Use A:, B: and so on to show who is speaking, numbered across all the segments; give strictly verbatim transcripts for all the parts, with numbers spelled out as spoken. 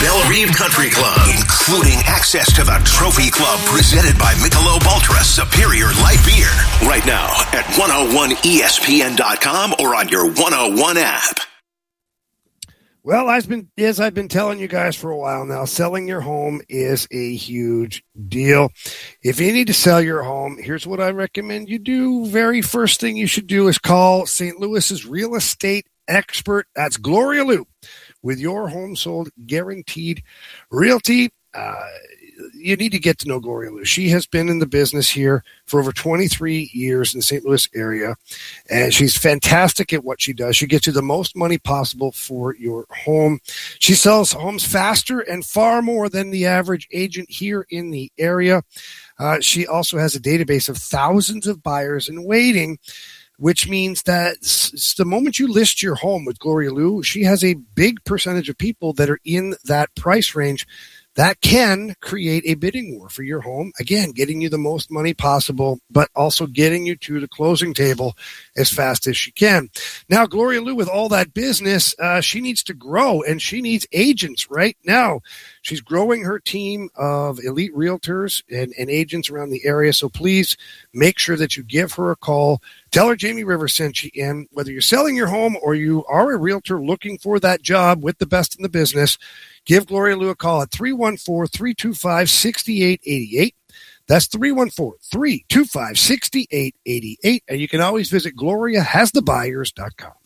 A: Belle-Reve Country Club, including access to the Trophy Club presented by Michelob Ultra Superior Light Beer. Right now at one oh one E S P N dot com or on your one oh one app.
B: Well, I've been, as I've been telling you guys for a while now, selling your home is a huge deal. If you need to sell your home, here's what I recommend you do. Very first thing you should do is call Saint Louis's real estate expert. That's Gloria Liu with Your Home Sold Guaranteed Realty. Uh, you need to get to know Gloria Liu. She has been in the business here for over twenty-three years in the Saint Louis area, and she's fantastic at what she does. She gets you the most money possible for your home. She sells homes faster and far more than the average agent here in the area. Uh, she also has a database of thousands of buyers in waiting, which means that s- the moment you list your home with Gloria Liu, she has a big percentage of people that are in that price range. That can create a bidding war for your home. Again, getting you the most money possible, but also getting you to the closing table as fast as she can. Now, Gloria Liu, with all that business, uh, she needs to grow, and she needs agents right now. She's growing her team of elite realtors and, and agents around the area. So please make sure that you give her a call. Tell her Jamie Rivers sent you in. Whether you're selling your home or you are a realtor looking for that job with the best in the business, give Gloria Liu a call at three one four, three two five, six eight eight eight. That's three one four, three two five, six eight eight eight. And you can always visit gloria has the buyers dot com.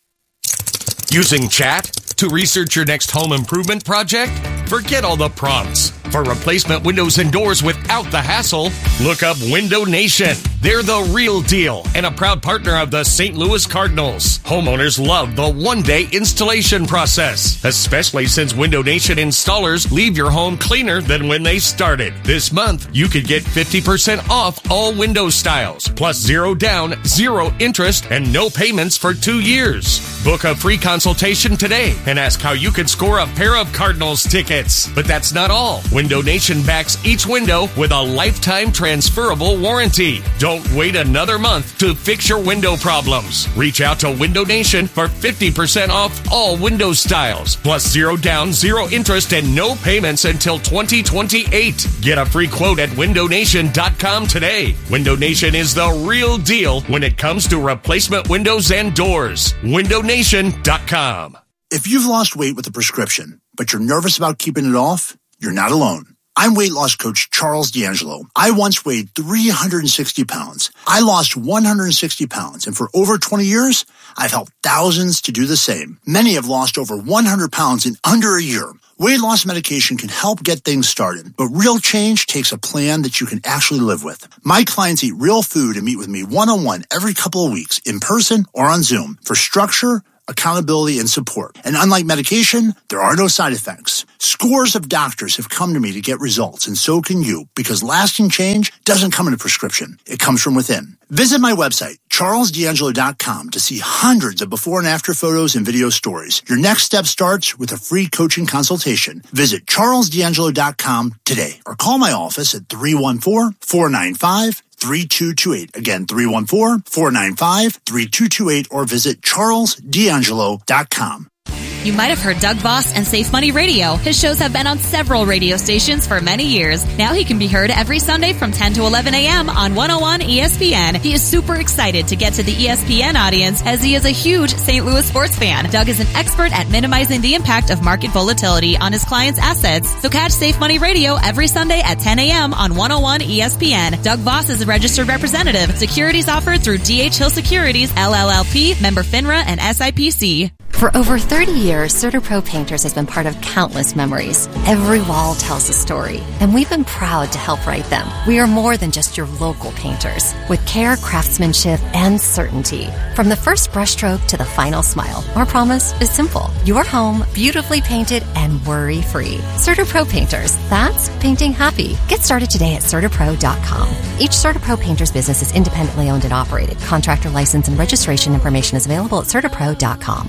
C: Using chat to research your next home improvement project? Forget all the prompts. For replacement windows and doors without the hassle, look up Window Nation. They're the real deal and a proud partner of the Saint Louis Cardinals. Homeowners love the one-day installation process, especially since Window Nation installers leave your home cleaner than when they started. This month, you could get fifty percent off all window styles, plus zero down, zero interest, and no payments for two years. Book a free consultation today and ask how you could score a pair of Cardinals tickets. But that's not all. Window Nation backs each window with a lifetime transferable warranty. Don't wait another month to fix your window problems. Reach out to Window Nation for fifty percent off all window styles, plus zero down, zero interest, and no payments until twenty twenty-eight. Get a free quote at window nation dot com today. Window Nation is the real deal when it comes to replacement windows and doors. window nation dot com.
D: If you've lost weight with a prescription, but you're nervous about keeping it off, you're not alone. I'm weight loss coach Charles D'Angelo. I once weighed three hundred sixty pounds. I lost one hundred sixty pounds, and for over twenty years, I've helped thousands to do the same. Many have lost over one hundred pounds in under a year. Weight loss medication can help get things started, but real change takes a plan that you can actually live with. My clients eat real food and meet with me one-on-one every couple of weeks, in person or on Zoom, for structure, accountability, and support. And unlike medication, there are no side effects. Scores of doctors have come to me to get results, and so can you, because lasting change doesn't come in a prescription. It comes from within. Visit my website, charles d'angelo dot com, to see hundreds of before and after photos and video stories. Your next step starts with a free coaching consultation. Visit charles d'angelo dot com today, or call my office at three one four, four nine five, three two two eight. Again, three one four, four nine five, three two two eight, or visit charles d'angelo dot com.
E: You might have heard Doug Voss and Safe Money Radio. His shows have been on several radio stations for many years. Now he can be heard every Sunday from ten to eleven a.m. on one oh one E S P N. He is super excited to get to the E S P N audience, as he is a huge Saint Louis sports fan. Doug is an expert at minimizing the impact of market volatility on his clients' assets. So catch Safe Money Radio every Sunday at ten a.m. on one oh one E S P N. Doug Voss is a registered representative. Securities offered through D H Hill Securities, L L L P, member FINRA, and S I P C.
F: For over thirty years, CertaPro Painters has been part of countless memories. Every wall tells a story, and we've been proud to help write them. We are more than just your local painters, with care, craftsmanship, and certainty. From the first brushstroke to the final smile, our promise is simple. Your home, beautifully painted and worry-free. CertaPro Painters, that's painting happy. Get started today at CertaPro dot com. Each CertaPro Painters business is independently owned and operated. Contractor license and registration information is available at CertaPro dot com.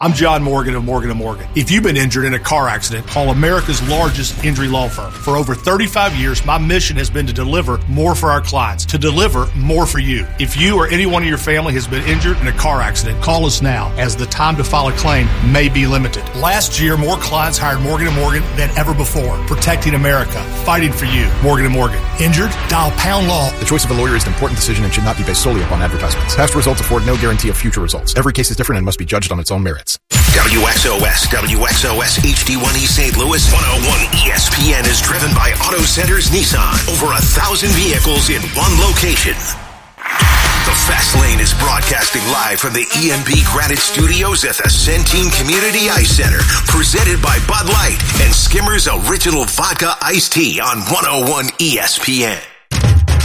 G: I'm John Morgan of Morgan and Morgan. If you've been injured in a car accident, call America's largest injury law firm. For over thirty-five years, my mission has been to deliver more for our clients, to deliver more for you. If you or anyone in your family has been injured in a car accident, call us now, as the time to file a claim may be limited. Last year, more clients hired Morgan and Morgan than ever before, protecting America, fighting for you. Morgan and Morgan. Injured? Dial pound law.
H: The choice of a lawyer is an important decision and should not be based solely upon advertisements. Past results afford no guarantee of future results. Every case is different and must be judged on its own merits.
A: W X O S, W X O S H D one E Saint Louis, one oh one E S P N is driven by Auto Centers Nissan. Over a thousand vehicles in one location. The Fast Lane is broadcasting live from the E and B Granite Studios at the Centene Community Ice Center. Presented by Bud Light and Skimmer's Original Vodka Iced Tea on one oh one E S P N.